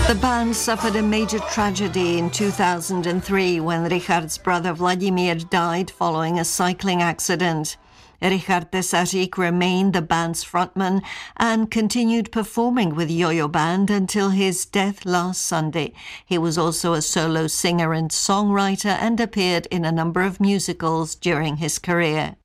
The band suffered a major tragedy in 2003 when Richard's brother Vladimir died following a cycling accident. Richard Tesařík remained the band's frontman and continued performing with Yo-Yo Band until his death last Sunday. He was also a solo singer and songwriter and appeared in a number of musicals during his career.